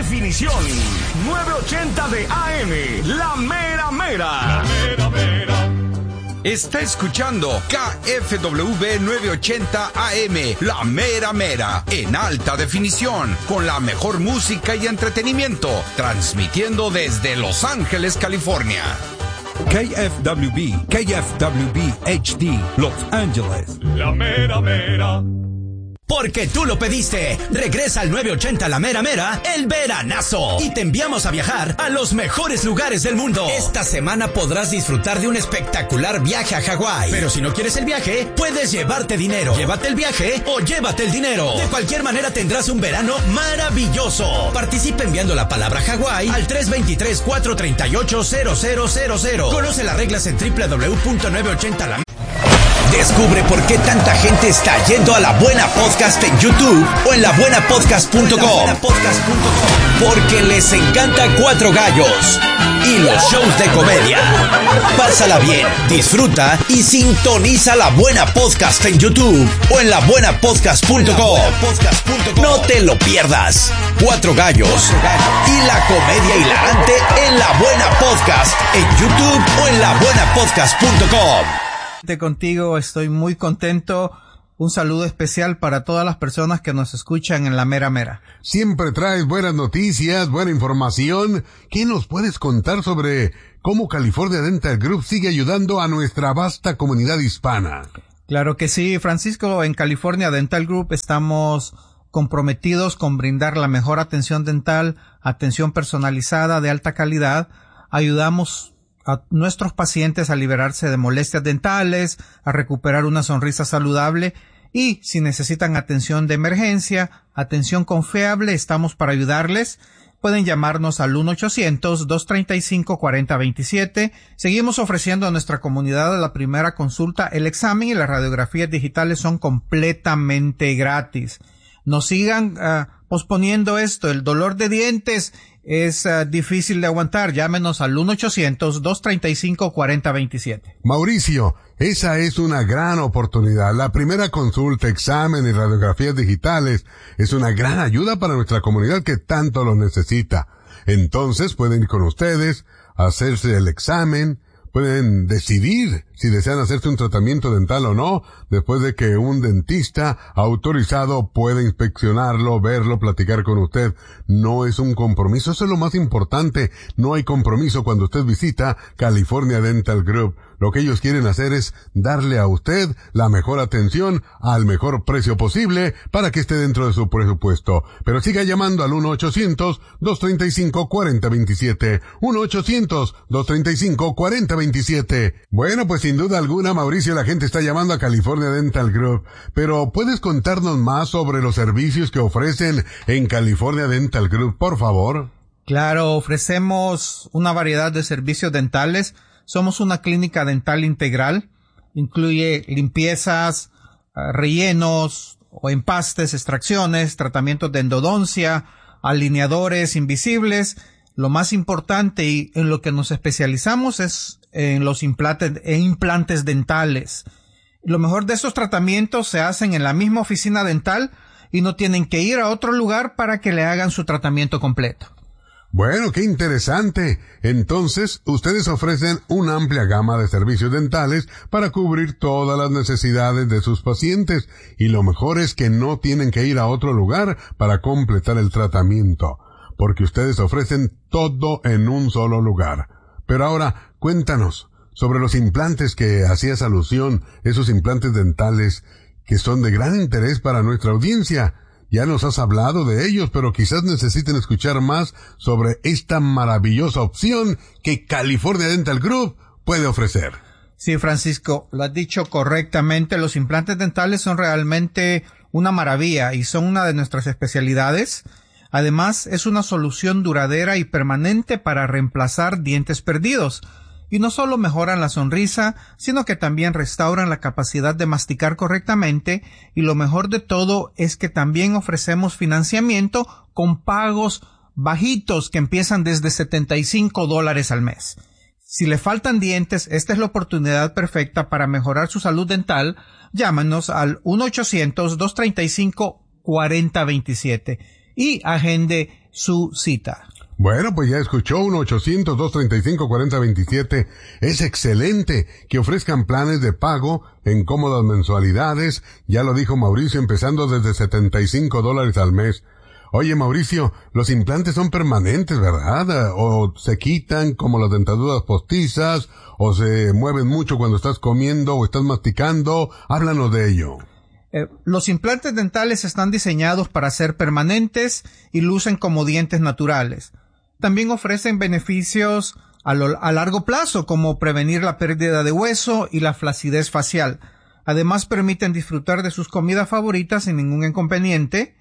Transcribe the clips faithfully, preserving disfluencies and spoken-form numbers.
definición. nueve ochenta de A M, la mera mera. La mera mera. Está escuchando K F W nueve ochenta A M, la mera mera, en alta definición, con la mejor música y entretenimiento, transmitiendo desde Los Ángeles, California. K F W B, K F W B H D, Los Ángeles. La mera mera. Porque tú lo pediste, regresa al nueve ochenta La Mera Mera, el veranazo. Y te enviamos a viajar a los mejores lugares del mundo. Esta semana podrás disfrutar de un espectacular viaje a Hawái. Pero si no quieres el viaje, puedes llevarte dinero. Llévate el viaje o llévate el dinero. De cualquier manera tendrás un verano maravilloso. Participa enviando la palabra Hawái al tres dos tres, cuatro tres ocho, cero cero cero cero. Conoce las reglas en doble u doble u doble u punto nueve ochenta la mera. Descubre por qué tanta gente está yendo a La Buena Podcast en YouTube o en la buena podcast punto com. Porque les encanta Cuatro Gallos y los shows de comedia. Pásala bien, disfruta y sintoniza La Buena Podcast en YouTube o en la buena podcast punto com. No te lo pierdas. Cuatro Gallos y la comedia hilarante en La Buena Podcast en YouTube o en la buena podcast punto com. Contigo, estoy muy contento. Un saludo especial para todas las personas que nos escuchan en La Mera Mera. Siempre traes buenas noticias, buena información. ¿Qué nos puedes contar sobre cómo California Dental Group sigue ayudando a nuestra vasta comunidad hispana? Claro que sí, Francisco. En California Dental Group estamos comprometidos con brindar la mejor atención dental, atención personalizada de alta calidad. Ayudamos a nuestros pacientes a liberarse de molestias dentales, a recuperar una sonrisa saludable y si necesitan atención de emergencia, atención confiable, estamos para ayudarles. Pueden llamarnos al uno ochocientos, dos treinta y cinco, cuarenta veintisiete. Seguimos ofreciendo a nuestra comunidad la primera consulta, el examen y las radiografías digitales son completamente gratis. No sigan uh, posponiendo esto, el dolor de dientes es uh, difícil de aguantar. Llámenos al uno ochocientos, dos treinta y cinco, cuarenta veintisiete. Mauricio, esa es una gran oportunidad. La primera consulta, examen y radiografías digitales es una gran ayuda para nuestra comunidad que tanto lo necesita. Entonces pueden ir con ustedes, hacerse el examen, pueden decidir si desean hacerse un tratamiento dental o no, después de que un dentista autorizado pueda inspeccionarlo, verlo, platicar con usted. No es un compromiso, eso es lo más importante. No hay compromiso cuando usted visita California Dental Group. Lo que ellos quieren hacer es darle a usted la mejor atención al mejor precio posible para que esté dentro de su presupuesto. Pero siga llamando al uno ochocientos, dos treinta y cinco, cuarenta veintisiete. uno ochocientos, dos treinta y cinco, cuarenta veintisiete. Bueno, pues sin duda alguna, Mauricio, la gente está llamando a California Dental Group. Pero ¿puedes contarnos más sobre los servicios que ofrecen en California Dental Group, por favor? Claro, ofrecemos una variedad de servicios dentales. Somos una clínica dental integral, incluye limpiezas, rellenos o empastes, extracciones, tratamientos de endodoncia, alineadores invisibles. Lo más importante y en lo que nos especializamos es en los implantes, en implantes dentales. Lo mejor de estos tratamientos se hacen en la misma oficina dental y no tienen que ir a otro lugar para que le hagan su tratamiento completo. Bueno, qué interesante. Entonces, ustedes ofrecen una amplia gama de servicios dentales para cubrir todas las necesidades de sus pacientes. Y lo mejor es que no tienen que ir a otro lugar para completar el tratamiento, porque ustedes ofrecen todo en un solo lugar. Pero ahora, cuéntanos sobre los implantes que hacías alusión, esos implantes dentales que son de gran interés para nuestra audiencia. Ya nos has hablado de ellos, pero quizás necesiten escuchar más sobre esta maravillosa opción que California Dental Group puede ofrecer. Sí, Francisco, lo has dicho correctamente. Los implantes dentales son realmente una maravilla y son una de nuestras especialidades. Además, es una solución duradera y permanente para reemplazar dientes perdidos. Y no solo mejoran la sonrisa, sino que también restauran la capacidad de masticar correctamente, y lo mejor de todo es que también ofrecemos financiamiento con pagos bajitos que empiezan desde setenta y cinco dólares al mes. Si le faltan dientes, esta es la oportunidad perfecta para mejorar su salud dental. Llámanos al uno ochocientos, dos treinta y cinco, cuarenta veintisiete y agende su cita. Bueno, pues ya escuchó, uno ochocientos, dos treinta y cinco, cuarenta veintisiete. Es excelente que ofrezcan planes de pago en cómodas mensualidades. Ya lo dijo Mauricio, empezando desde setenta y cinco dólares al mes. Oye, Mauricio, los implantes son permanentes, ¿verdad? O se quitan como las dentaduras postizas, o se mueven mucho cuando estás comiendo o estás masticando. Háblanos de ello. Eh, los implantes dentales están diseñados para ser permanentes y lucen como dientes naturales. También ofrecen beneficios a, lo, a largo plazo, como prevenir la pérdida de hueso y la flacidez facial. Además, permiten disfrutar de sus comidas favoritas sin ningún inconveniente.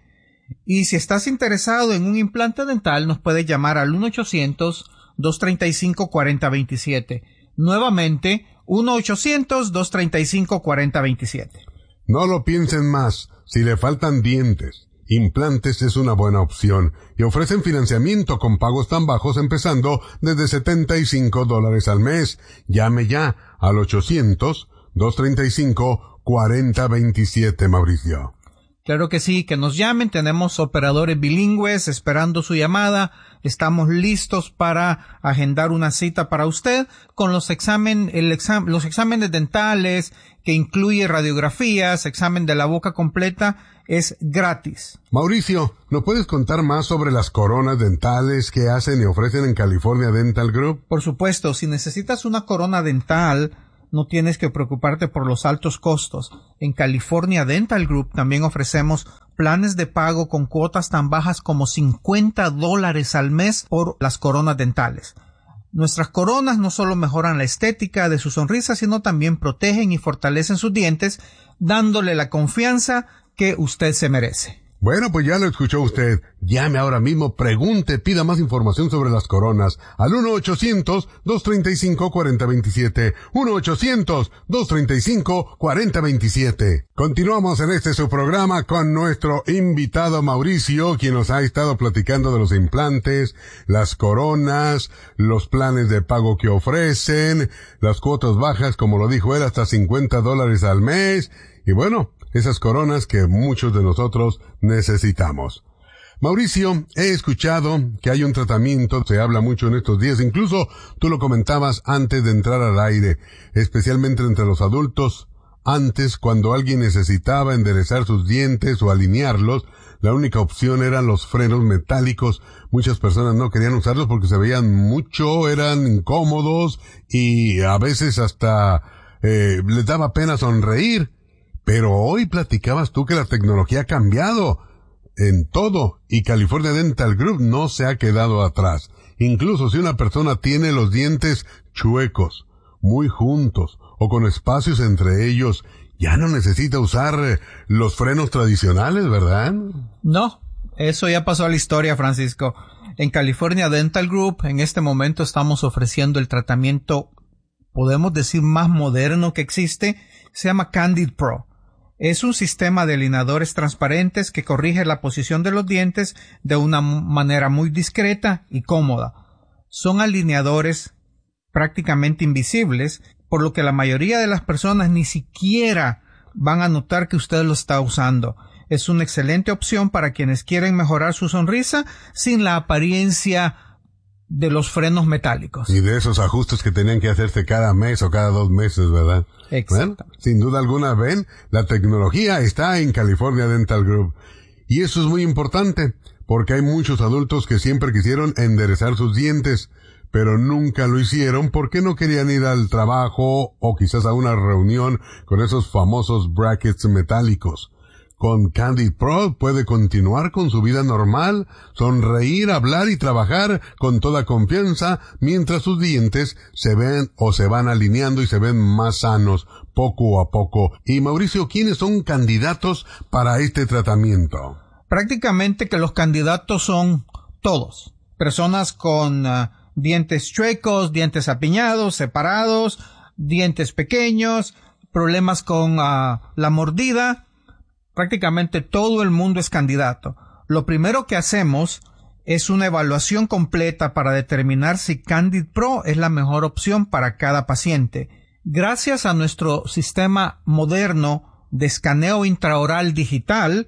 Y si estás interesado en un implante dental, nos puedes llamar al uno ochocientos, dos treinta y cinco, cuarenta veintisiete. Nuevamente, uno ochocientos, dos treinta y cinco, cuarenta veintisiete. No lo piensen más. Si le faltan dientes, Implantes es una buena opción y ofrecen financiamiento con pagos tan bajos empezando desde setenta y cinco dólares al mes. Llame ya al ochocientos, dos treinta y cinco, cuarenta veintisiete, Mauricio. Claro que sí, que nos llamen. Tenemos operadores bilingües esperando su llamada. Estamos listos para agendar una cita para usted con los examen, el exam, los exámenes dentales, que incluye radiografías, examen de la boca completa, es gratis. Mauricio, ¿nos puedes contar más sobre las coronas dentales que hacen y ofrecen en California Dental Group? Por supuesto, si necesitas una corona dental, no tienes que preocuparte por los altos costos. En California Dental Group también ofrecemos planes de pago con cuotas tan bajas como cincuenta dólares al mes por las coronas dentales. Nuestras coronas no solo mejoran la estética de su sonrisa, sino también protegen y fortalecen sus dientes, dándole la confianza que usted se merece. Bueno, pues ya lo escuchó usted. Llame ahora mismo, pregunte, pida más información sobre las coronas al uno ochocientos, dos treinta y cinco, cuarenta veintisiete. uno ochocientos, dos treinta y cinco, cuarenta veintisiete. Continuamos en este su programa con nuestro invitado Mauricio, quien nos ha estado platicando de los implantes, las coronas, los planes de pago que ofrecen, las cuotas bajas, como lo dijo él, hasta cincuenta dólares al mes. Y bueno, esas coronas que muchos de nosotros necesitamos. Mauricio, he escuchado que hay un tratamiento, se habla mucho en estos días, incluso tú lo comentabas antes de entrar al aire, especialmente entre los adultos. Antes, cuando alguien necesitaba enderezar sus dientes o alinearlos, la única opción eran los frenos metálicos. Muchas personas no querían usarlos porque se veían mucho, eran incómodos y a veces hasta eh, les daba pena sonreír. Pero hoy platicabas tú que la tecnología ha cambiado en todo y California Dental Group no se ha quedado atrás. Incluso si una persona tiene los dientes chuecos, muy juntos o con espacios entre ellos, ya no necesita usar los frenos tradicionales, ¿verdad? No, eso ya pasó a la historia, Francisco. En California Dental Group en este momento estamos ofreciendo el tratamiento, podemos decir, más moderno que existe. Se llama Candid Pro. Es un sistema de alineadores transparentes que corrige la posición de los dientes de una manera muy discreta y cómoda. Son alineadores prácticamente invisibles, por lo que la mayoría de las personas ni siquiera van a notar que usted lo está usando. Es una excelente opción para quienes quieren mejorar su sonrisa sin la apariencia de los frenos metálicos. Y de esos ajustes que tenían que hacerse cada mes o cada dos meses, ¿verdad? Exacto. Bueno, sin duda alguna, ven, la tecnología está en California Dental Group. Y eso es muy importante, porque hay muchos adultos que siempre quisieron enderezar sus dientes, pero nunca lo hicieron porque no querían ir al trabajo o quizás a una reunión con esos famosos brackets metálicos. Con Candid Pro puede continuar con su vida normal, sonreír, hablar y trabajar con toda confianza mientras sus dientes se ven o se van alineando y se ven más sanos poco a poco. Y Mauricio, ¿quiénes son candidatos para este tratamiento? Prácticamente que los candidatos son todos. Personas con uh, dientes chuecos, dientes apiñados, separados, dientes pequeños, problemas con uh, la mordida. Prácticamente todo el mundo es candidato. Lo primero que hacemos es una evaluación completa para determinar si Candid Pro es la mejor opción para cada paciente. Gracias a nuestro sistema moderno de escaneo intraoral digital,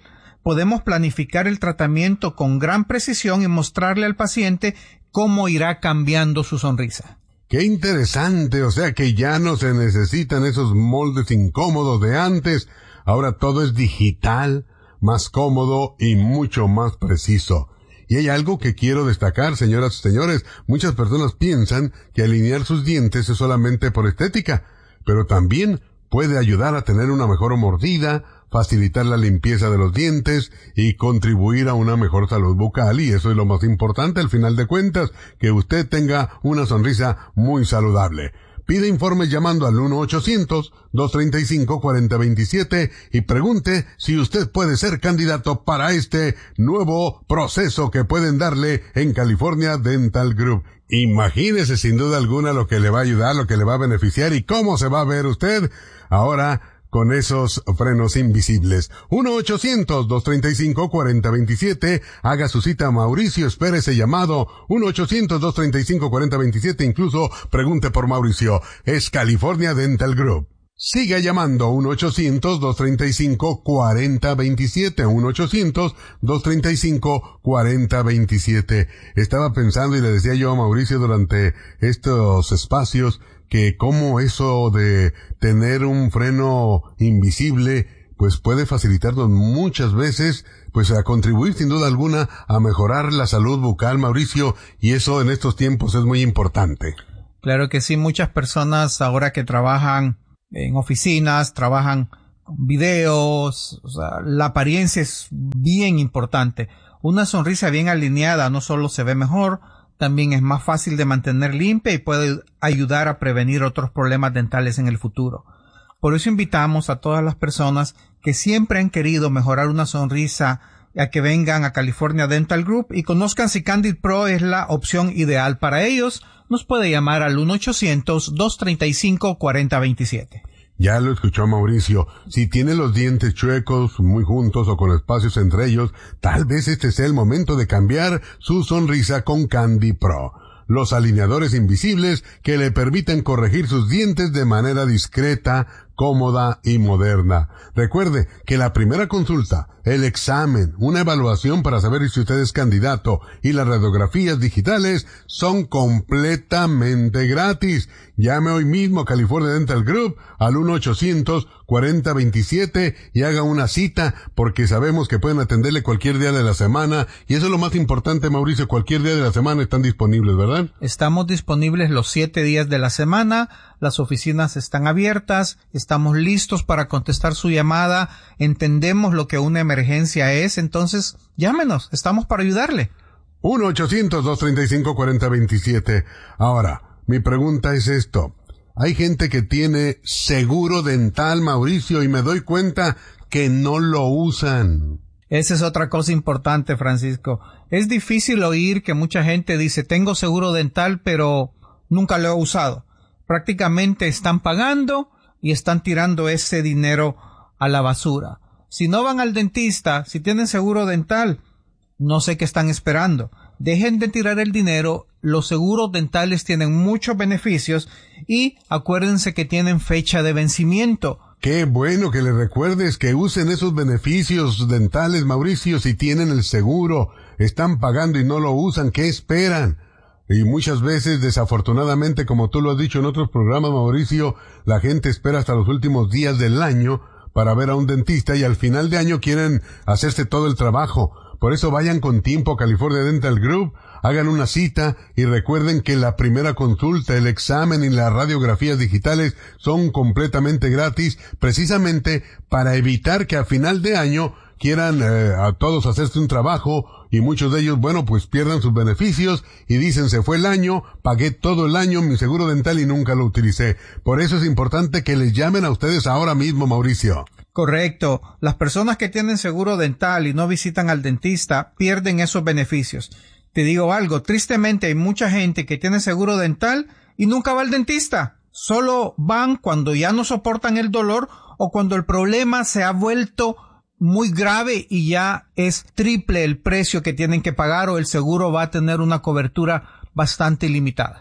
podemos planificar el tratamiento con gran precisión y mostrarle al paciente cómo irá cambiando su sonrisa. ¡Qué interesante! O sea que ya no se necesitan esos moldes incómodos de antes. Ahora todo es digital, más cómodo y mucho más preciso. Y hay algo que quiero destacar, señoras y señores. Muchas personas piensan que alinear sus dientes es solamente por estética, pero también puede ayudar a tener una mejor mordida, facilitar la limpieza de los dientes y contribuir a una mejor salud bucal. Y eso es lo más importante al final de cuentas, que usted tenga una sonrisa muy saludable. Pide informes llamando al uno ochocientos, dos treinta y cinco, cuarenta veintisiete y pregunte si usted puede ser candidato para este nuevo proceso que pueden darle en California Dental Group. Imagínese sin duda alguna lo que le va a ayudar, lo que le va a beneficiar y cómo se va a ver usted ahora con esos frenos invisibles. uno ochocientos, dos treinta y cinco, cuarenta veintisiete. Haga su cita a Mauricio, espere ese llamado. uno ochocientos, dos treinta y cinco, cuarenta veintisiete. Incluso pregunte por Mauricio. Es California Dental Group. Siga llamando uno ochocientos, dos treinta y cinco, cuarenta veintisiete. uno ochocientos, dos treinta y cinco, cuarenta veintisiete. Estaba pensando y le decía yo a Mauricio durante estos espacios que cómo eso de tener un freno invisible pues puede facilitarnos muchas veces pues a contribuir sin duda alguna a mejorar la salud bucal, Mauricio, y eso en estos tiempos es muy importante. Claro que sí, muchas personas ahora que trabajan en oficinas, trabajan con videos, o sea, la apariencia es bien importante. Una sonrisa bien alineada no solo se ve mejor, también es más fácil de mantener limpia y puede ayudar a prevenir otros problemas dentales en el futuro. Por eso invitamos a todas las personas que siempre han querido mejorar una sonrisa a que vengan a California Dental Group y conozcan si Candid Pro es la opción ideal para ellos. Nos puede llamar al uno ochocientos, dos treinta y cinco, cuarenta veintisiete. Ya lo escuchó Mauricio. Si tiene los dientes chuecos, muy juntos o con espacios entre ellos, tal vez este sea el momento de cambiar su sonrisa con Candid Pro. Los alineadores invisibles que le permiten corregir sus dientes de manera discreta, cómoda y moderna. Recuerde que la primera consulta, el examen, una evaluación para saber si usted es candidato y las radiografías digitales son completamente gratis. Llame hoy mismo a California Dental Group al uno ochocientos, cuarenta veintisiete y haga una cita porque sabemos que pueden atenderle cualquier día de la semana y eso es lo más importante, Mauricio, cualquier día de la semana están disponibles, ¿verdad? Estamos disponibles los siete días de la semana, las oficinas están abiertas, estamos listos para contestar su llamada, entendemos lo que una emergencia es, entonces llámenos, estamos para ayudarle. uno ochocientos, dos treinta y cinco, cuarenta veintisiete. Ahora, mi pregunta es esto. Hay gente que tiene seguro dental, Mauricio, y me doy cuenta que no lo usan. Esa es otra cosa importante, Francisco. Es difícil oír que mucha gente dice, tengo seguro dental, pero nunca lo he usado. Prácticamente están pagando y están tirando ese dinero a la basura. Si no van al dentista, si tienen seguro dental, no sé qué están esperando. Dejen de tirar el dinero, los seguros dentales tienen muchos beneficios y acuérdense que tienen fecha de vencimiento. Qué bueno que les recuerdes que usen esos beneficios dentales, Mauricio, si tienen el seguro, están pagando y no lo usan, ¿qué esperan? Y muchas veces, desafortunadamente, como tú lo has dicho en otros programas, Mauricio, la gente espera hasta los últimos días del año para ver a un dentista y al final de año quieren hacerse todo el trabajo. Por eso vayan con tiempo a California Dental Group, hagan una cita y recuerden que la primera consulta, el examen y las radiografías digitales son completamente gratis, precisamente para evitar que a final de año quieran eh, a todos hacerse un trabajo y muchos de ellos, bueno, pues pierdan sus beneficios y dicen, se fue el año, pagué todo el año mi seguro dental y nunca lo utilicé. Por eso es importante que les llamen a ustedes ahora mismo, Mauricio. Correcto. Las personas que tienen seguro dental y no visitan al dentista pierden esos beneficios. Te digo algo, tristemente hay mucha gente que tiene seguro dental y nunca va al dentista. Solo van cuando ya no soportan el dolor o cuando el problema se ha vuelto muy grave y ya es triple el precio que tienen que pagar o el seguro va a tener una cobertura bastante limitada.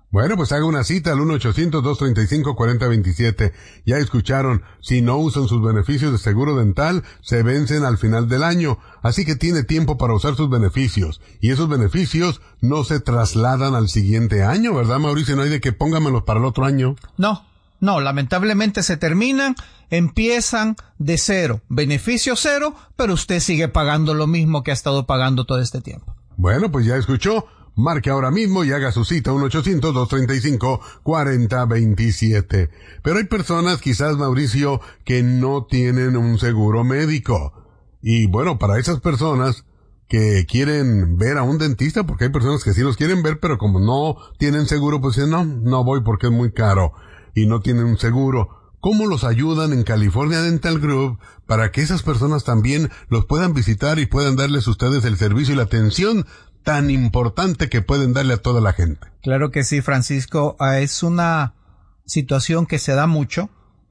Bueno, pues haga una cita al uno ochocientos, dos treinta y cinco, cuarenta veintisiete. Ya escucharon, si no usan sus beneficios de seguro dental, se vencen al final del año. Así que tiene tiempo para usar sus beneficios. Y esos beneficios no se trasladan al siguiente año, ¿verdad, Mauricio? No hay de que póngamelos para el otro año. No, no, lamentablemente se terminan, empiezan de cero, beneficio cero, pero usted sigue pagando lo mismo que ha estado pagando todo este tiempo. Bueno, pues ya escuchó. Marque ahora mismo y haga su cita uno ochocientos, dos treinta y cinco, cuarenta veintisiete. Pero hay personas, quizás, Mauricio, que no tienen un seguro médico. Y bueno, para esas personas que quieren ver a un dentista, porque hay personas que sí los quieren ver, pero como no tienen seguro, pues dicen, no, no voy porque es muy caro y no tienen un seguro. ¿Cómo los ayudan en California Dental Group para que esas personas también los puedan visitar y puedan darles a ustedes el servicio y la atención tan importante que pueden darle a toda la gente? Claro que sí, Francisco. Uh, es una situación que se da mucho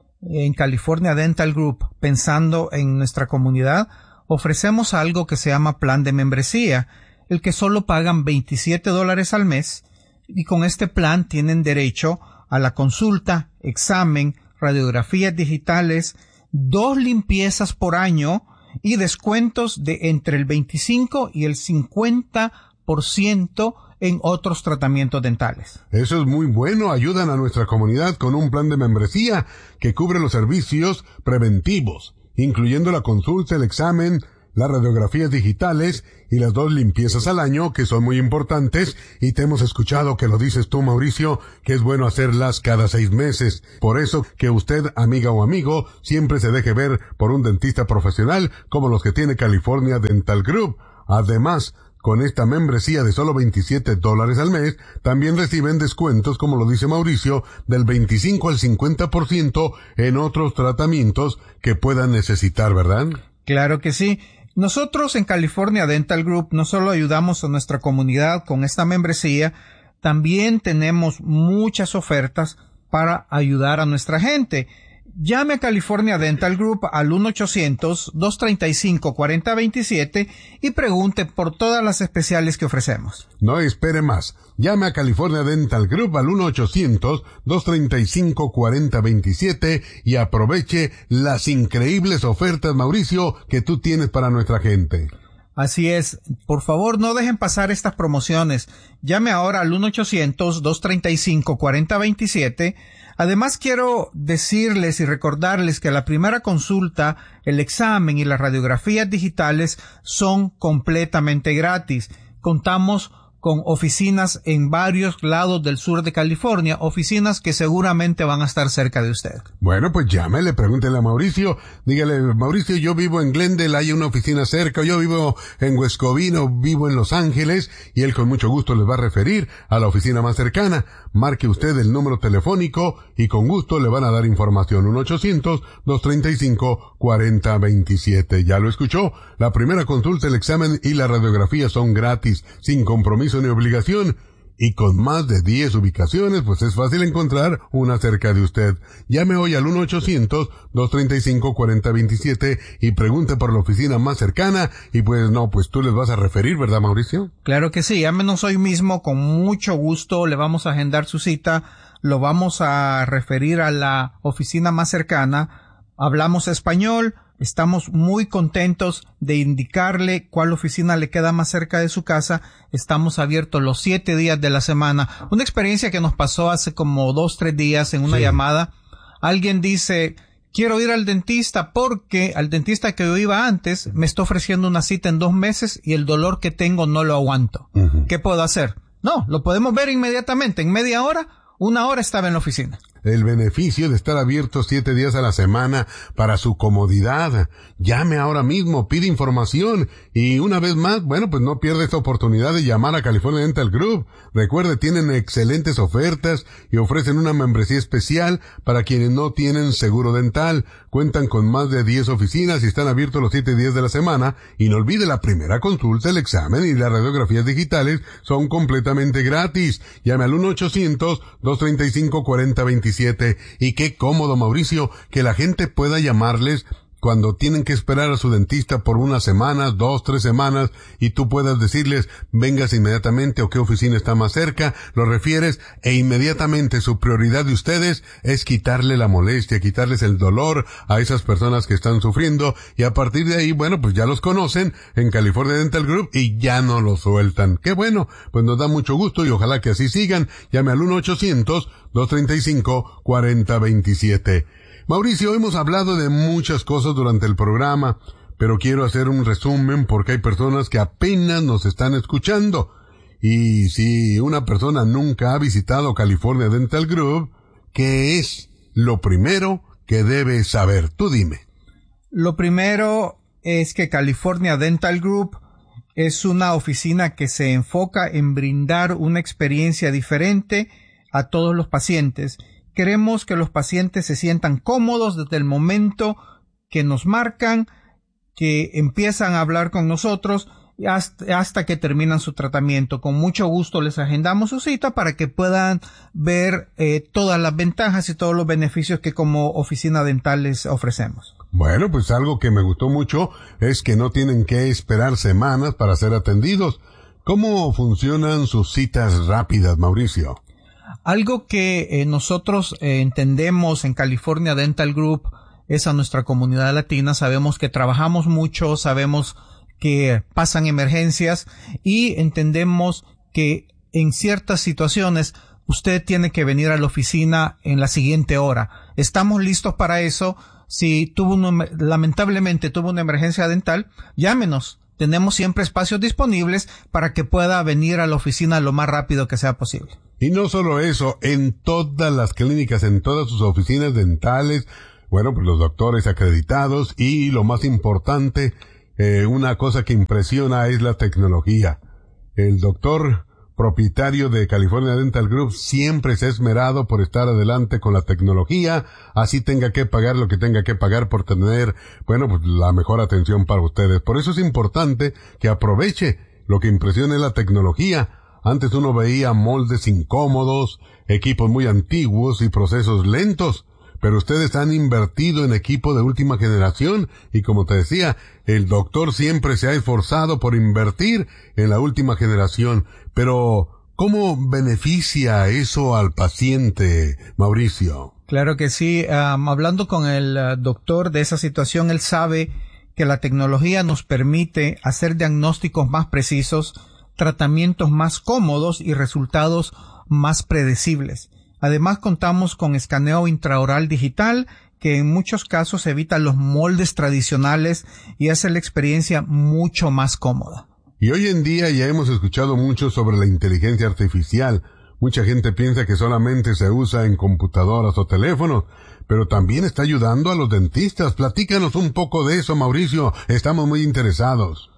en California Dental Group. Pensando en nuestra comunidad, ofrecemos algo que se llama plan de membresía, el que solo pagan veintisiete dólares al mes, y con este plan tienen derecho a la consulta, examen, radiografías digitales, dos limpiezas por año y descuentos de entre el veinticinco y el cincuenta por ciento en otros tratamientos dentales. Eso es muy bueno. Ayudan a nuestra comunidad con un plan de membresía que cubre los servicios preventivos, incluyendo la consulta, el examen, las radiografías digitales y las dos limpiezas al año, que son muy importantes, y te hemos escuchado que lo dices tú, Mauricio, que es bueno hacerlas cada seis meses. Por eso que usted, amiga o amigo, siempre se deje ver por un dentista profesional como los que tiene California Dental Group. Además, con esta membresía de solo veintisiete dólares al mes, también reciben descuentos, como lo dice Mauricio, del veinticinco al cincuenta por ciento en otros tratamientos que puedan necesitar, ¿verdad? Claro que sí. Nosotros en California Dental Group no solo ayudamos a nuestra comunidad con esta membresía, también tenemos muchas ofertas para ayudar a nuestra gente. Llame a California Dental Group al uno ochocientos, dos treinta y cinco, cuarenta veintisiete y pregunte por todas las especiales que ofrecemos. No espere más. Llame a California Dental Group al uno ochocientos, dos treinta y cinco, cuarenta veintisiete y aproveche las increíbles ofertas, Mauricio, que tú tienes para nuestra gente. Así es. Por favor, no dejen pasar estas promociones. Llame ahora al uno ochocientos, dos treinta y cinco, cuarenta veintisiete. Además, quiero decirles y recordarles que la primera consulta, el examen y las radiografías digitales son completamente gratis. Contamos con oficinas en varios lados del sur de California, oficinas que seguramente van a estar cerca de usted. Bueno, pues llámele, pregúntele a Mauricio, dígale, Mauricio, yo vivo en Glendale, hay una oficina cerca, yo vivo en West Covina, vivo en Los Ángeles, y él con mucho gusto les va a referir a la oficina más cercana. Marque usted el número telefónico y con gusto le van a dar información. uno ochocientos, dos treinta y cinco, cuarenta veintisiete. Ya lo escuchó, la primera consulta, el examen y la radiografía son gratis, sin compromiso ni obligación, y con más de diez ubicaciones, pues es fácil encontrar una cerca de usted. Llame hoy al uno ochocientos, dos treinta y cinco, cuarenta veintisiete y pregunte por la oficina más cercana, y pues no, pues tú les vas a referir, ¿verdad, Mauricio? Claro que sí, llámenos hoy mismo, con mucho gusto le vamos a agendar su cita, lo vamos a referir a la oficina más cercana, hablamos español. Estamos muy contentos de indicarle cuál oficina le queda más cerca de su casa. Estamos abiertos los siete días de la semana. Una experiencia que nos pasó hace como dos, tres días en una sí. llamada. Alguien dice, quiero ir al dentista porque al dentista que yo iba antes me está ofreciendo una cita en dos meses y el dolor que tengo no lo aguanto. Uh-huh. ¿Qué puedo hacer? No, lo podemos ver inmediatamente. En media hora, una hora estaba en la oficina. El beneficio de estar abierto siete días a la semana para su comodidad. Llame ahora mismo, pide información y una vez más, bueno, pues no pierda esta oportunidad de llamar a California Dental Group. Recuerde, tienen excelentes ofertas y ofrecen una membresía especial para quienes no tienen seguro dental. Cuentan con más de diez oficinas y están abiertos los siete días de la semana. Y no olvide, la primera consulta, el examen y las radiografías digitales son completamente gratis. Llame al uno ochocientos, dos treinta y cinco, cuarenta veintisiete. Y qué cómodo, Mauricio, que la gente pueda llamarles cuando tienen que esperar a su dentista por unas semanas, dos, tres semanas, y tú puedas decirles, vengas inmediatamente o qué oficina está más cerca, lo refieres, e inmediatamente su prioridad de ustedes es quitarle la molestia, quitarles el dolor a esas personas que están sufriendo, y a partir de ahí, bueno, pues ya los conocen en California Dental Group y ya no los sueltan. Qué bueno, pues nos da mucho gusto y ojalá que así sigan. Llame al uno ochocientos, dos treinta y cinco, cuarenta veintisiete. Mauricio, hemos hablado de muchas cosas durante el programa, pero quiero hacer un resumen porque hay personas que apenas nos están escuchando. Y si una persona nunca ha visitado California Dental Group, ¿qué es lo primero que debe saber? Tú dime. Lo primero es que California Dental Group es una oficina que se enfoca en brindar una experiencia diferente a todos los pacientes. Queremos que los pacientes se sientan cómodos desde el momento que nos marcan, que empiezan a hablar con nosotros hasta, hasta que terminan su tratamiento. Con mucho gusto les agendamos su cita para que puedan ver eh, todas las ventajas y todos los beneficios que como oficina dental les ofrecemos. Bueno, pues algo que me gustó mucho es que no tienen que esperar semanas para ser atendidos. ¿Cómo funcionan sus citas rápidas, Mauricio? Algo que eh, nosotros eh, entendemos en California Dental Group es a nuestra comunidad latina. Sabemos que trabajamos mucho, sabemos que pasan emergencias y entendemos que en ciertas situaciones usted tiene que venir a la oficina en la siguiente hora. Estamos listos para eso. Si tuvo un, lamentablemente tuvo una emergencia dental, llámenos. Tenemos siempre espacios disponibles para que pueda venir a la oficina lo más rápido que sea posible. Y no solo eso, en todas las clínicas, en todas sus oficinas dentales, bueno, pues los doctores acreditados y lo más importante, eh, una cosa que impresiona es la tecnología. El doctor propietario de California Dental Group siempre se ha esmerado por estar adelante con la tecnología, así tenga que pagar lo que tenga que pagar por tener, bueno, pues la mejor atención para ustedes. Por eso es importante que aproveche lo que impresiona es la tecnología. Antes uno veía moldes incómodos, equipos muy antiguos y procesos lentos, pero ustedes han invertido en equipo de última generación y como te decía, el doctor siempre se ha esforzado por invertir en la última generación. Pero, ¿cómo beneficia eso al paciente, Mauricio? Claro que sí. Um, hablando con el uh, doctor de esa situación, él sabe que la tecnología nos permite hacer diagnósticos más precisos, tratamientos más cómodos y resultados más predecibles. Además, contamos con escaneo intraoral digital que en muchos casos evita los moldes tradicionales y hace la experiencia mucho más cómoda. Y hoy en día ya hemos escuchado mucho sobre la inteligencia artificial. Mucha gente piensa que solamente se usa en computadoras o teléfonos, pero también está ayudando a los dentistas. Platícanos un poco de eso, Mauricio. Estamos muy interesados.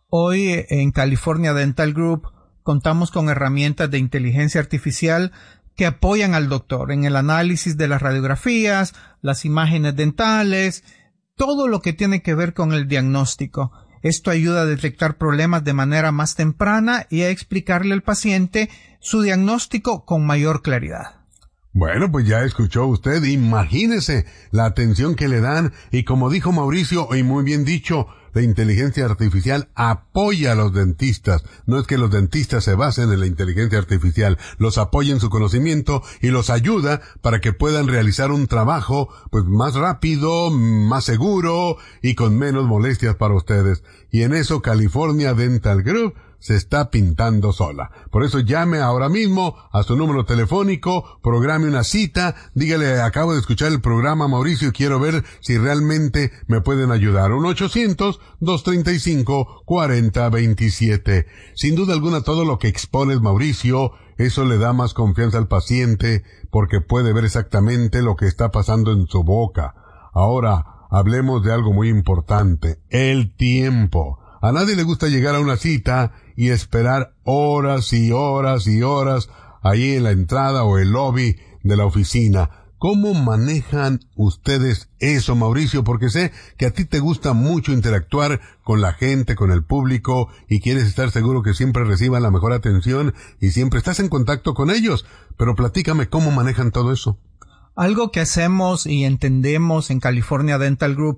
Hoy en California Dental Group contamos con herramientas de inteligencia artificial que apoyan al doctor en el análisis de las radiografías, las imágenes dentales, todo lo que tiene que ver con el diagnóstico. Esto ayuda a detectar problemas de manera más temprana y a explicarle al paciente su diagnóstico con mayor claridad. Bueno, pues ya escuchó usted, imagínese la atención que le dan y como dijo Mauricio, y muy bien dicho, la inteligencia artificial apoya a los dentistas. No es que los dentistas se basen en la inteligencia artificial, los apoya en su conocimiento y los ayuda para que puedan realizar un trabajo pues más rápido, más seguro y con menos molestias para ustedes. Y en eso California Dental Group se está pintando sola. Por eso llame ahora mismo a su número telefónico, programe una cita, dígale, acabo de escuchar el programa, Mauricio, y quiero ver si realmente me pueden ayudar. uno ochocientos, dos treinta y cinco, cuarenta veintisiete. Sin duda alguna, todo lo que expones, Mauricio, eso le da más confianza al paciente, porque puede ver exactamente lo que está pasando en su boca. Ahora, hablemos de algo muy importante, el tiempo. A nadie le gusta llegar a una cita y esperar horas y horas y horas ahí en la entrada o el lobby de la oficina. ¿Cómo manejan ustedes eso, Mauricio? Porque sé que a ti te gusta mucho interactuar con la gente, con el público, y quieres estar seguro que siempre reciban la mejor atención y siempre estás en contacto con ellos. Pero platícame cómo manejan todo eso. Algo que hacemos y entendemos en California Dental Group,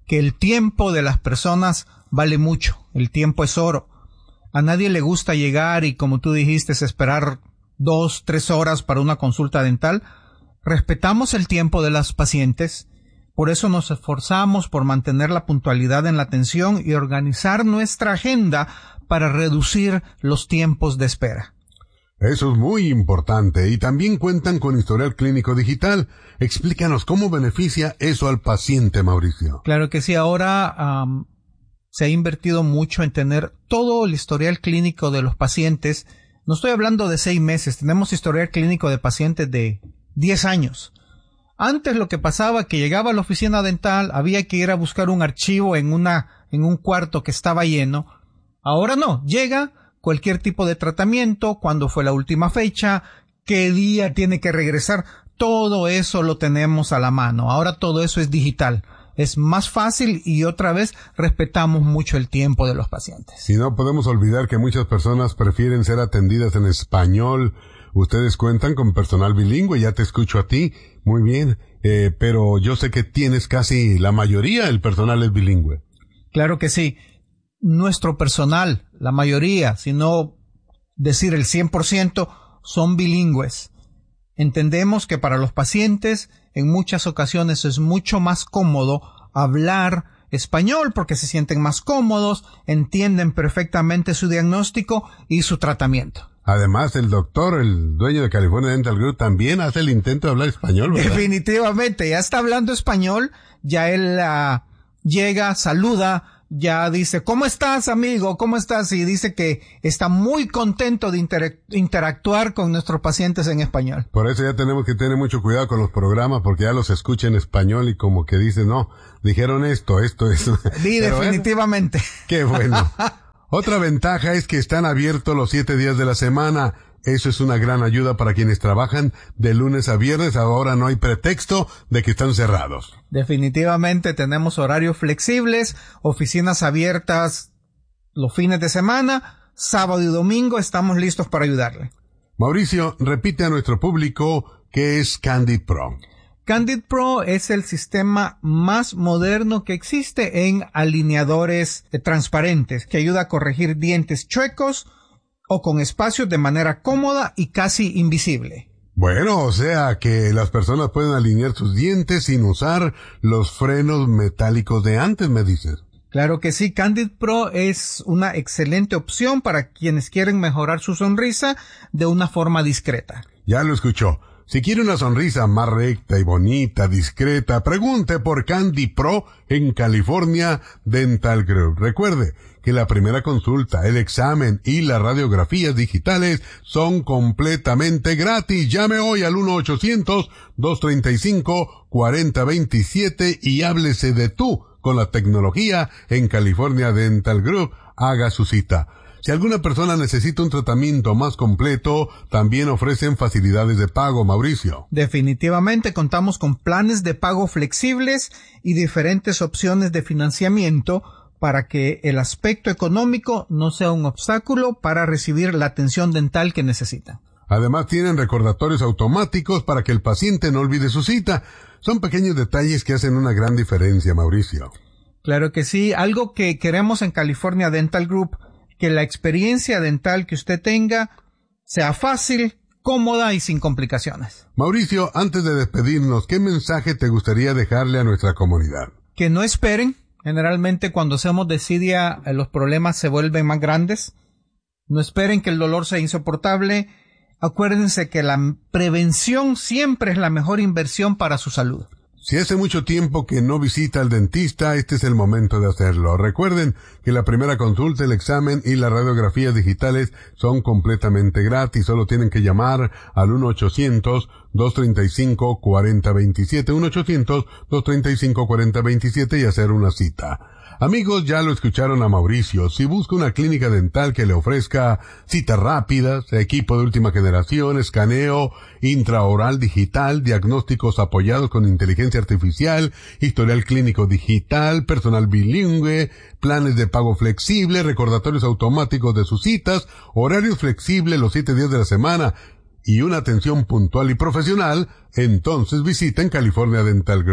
que el tiempo de las personas vale mucho. El tiempo es oro. A nadie le gusta llegar y, como tú dijiste, esperar dos, tres horas para una consulta dental. Respetamos el tiempo de las pacientes. Por eso nos esforzamos por mantener la puntualidad en la atención y organizar nuestra agenda para reducir los tiempos de espera. Eso es muy importante. Y también cuentan con historial clínico digital. Explícanos cómo beneficia eso al paciente, Mauricio. Claro que sí. Ahora um, se ha invertido mucho en tener todo el historial clínico de los pacientes. No estoy hablando de seis meses. Tenemos historial clínico de pacientes de diez años. Antes lo que pasaba que llegaba a la oficina dental, había que ir a buscar un archivo en una, en un cuarto que estaba lleno. Ahora no, llega cualquier tipo de tratamiento, cuándo fue la última fecha, qué día tiene que regresar, todo eso lo tenemos a la mano. Ahora todo eso es digital. Es más fácil y otra vez respetamos mucho el tiempo de los pacientes. Y no podemos olvidar que muchas personas prefieren ser atendidas en español. Ustedes cuentan con personal bilingüe, ya te escucho a ti, muy bien, eh, pero yo sé que tienes casi la mayoría del personal es bilingüe. Claro que sí. Nuestro personal, la mayoría, si no decir el cien por ciento, son bilingües. Entendemos que para los pacientes en muchas ocasiones es mucho más cómodo hablar español porque se sienten más cómodos, entienden perfectamente su diagnóstico y su tratamiento. Además, el doctor, el dueño de California Dental Group, también hace el intento de hablar español, ¿verdad? Definitivamente, ya está hablando español, ya él uh, llega, saluda, ya dice, ¿cómo estás, amigo? ¿Cómo estás? Y dice que está muy contento de inter- interactuar con nuestros pacientes en español. Por eso ya tenemos que tener mucho cuidado con los programas, porque ya los escucha en español y como que dice, no, dijeron esto, esto, esto. Sí, pero definitivamente. Bueno, qué bueno. Otra ventaja es que están abiertos los siete días de la semana. Eso es una gran ayuda para quienes trabajan de lunes a viernes. Ahora no hay pretexto de que están cerrados. Definitivamente tenemos horarios flexibles, oficinas abiertas los fines de semana, sábado y domingo. Estamos listos para ayudarle. Mauricio, repite a nuestro público qué es Candid Pro. Candid Pro es el sistema más moderno que existe en alineadores transparentes, que ayuda a corregir dientes chuecos o con espacios de manera cómoda y casi invisible. Bueno, o sea que las personas pueden alinear sus dientes sin usar los frenos metálicos de antes, me dices. Claro que sí, Candid Pro es una excelente opción para quienes quieren mejorar su sonrisa de una forma discreta. Ya lo escuchó. Si quiere una sonrisa más recta y bonita, discreta, pregunte por Candid Pro en California Dental Group. Recuerde que la primera consulta, el examen y las radiografías digitales son completamente gratis. Llame hoy al uno ochocientos, dos treinta y cinco, cuarenta veintisiete y háblese de tú con la tecnología en California Dental Group. Haga su cita. Si alguna persona necesita un tratamiento más completo, también ofrecen facilidades de pago, Mauricio. Definitivamente contamos con planes de pago flexibles y diferentes opciones de financiamiento para que el aspecto económico no sea un obstáculo para recibir la atención dental que necesita. Además tienen recordatorios automáticos para que el paciente no olvide su cita. Son pequeños detalles que hacen una gran diferencia, Mauricio. Claro que sí. Algo que queremos en California Dental Group, que la experiencia dental que usted tenga sea fácil, cómoda y sin complicaciones. Mauricio, antes de despedirnos, ¿qué mensaje te gustaría dejarle a nuestra comunidad? Que no esperen. Generalmente cuando hacemos desidia los problemas se vuelven más grandes. No esperen que el dolor sea insoportable. Acuérdense que la prevención siempre es la mejor inversión para su salud. Si hace mucho tiempo que no visita al dentista, este es el momento de hacerlo. Recuerden que la primera consulta, el examen y las radiografías digitales son completamente gratis. Solo tienen que llamar al uno ochocientos, dos treinta y cinco, cuarenta veintisiete, uno ochocientos, dos treinta y cinco, cuarenta veintisiete y hacer una cita. Amigos, ya lo escucharon a Mauricio. Si busca una clínica dental que le ofrezca citas rápidas, equipo de última generación, escaneo intraoral digital, diagnósticos apoyados con inteligencia artificial, historial clínico digital, personal bilingüe, planes de pago flexible, recordatorios automáticos de sus citas, horarios flexibles los siete días de la semana y una atención puntual y profesional, entonces visiten California Dental Group.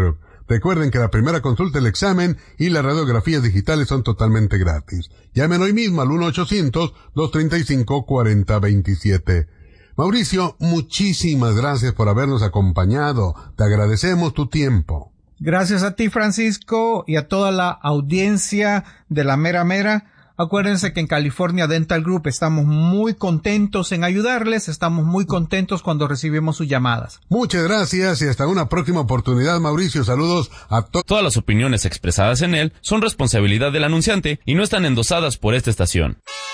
Recuerden que la primera consulta, el examen y las radiografías digitales son totalmente gratis. Llamen hoy mismo al uno ochocientos, dos treinta y cinco, cuarenta veintisiete. Mauricio, muchísimas gracias por habernos acompañado. Te agradecemos tu tiempo. Gracias a ti, Francisco, y a toda la audiencia de La Mera Mera. Acuérdense que en California Dental Group estamos muy contentos en ayudarles, estamos muy contentos cuando recibimos sus llamadas. Muchas gracias y hasta una próxima oportunidad, Mauricio. Saludos a todos. Todas las opiniones expresadas en él son responsabilidad del anunciante y no están endosadas por esta estación.